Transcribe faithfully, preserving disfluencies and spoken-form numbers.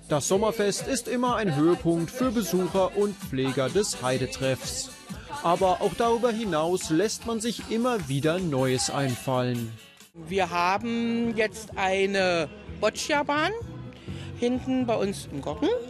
Das Sommerfest ist immer ein Höhepunkt für Besucher und Pfleger des Heidetreffs. Aber auch darüber hinaus lässt man sich immer wieder Neues einfallen. Wir haben jetzt eine Boccia-Bahn hinten bei uns im Garten.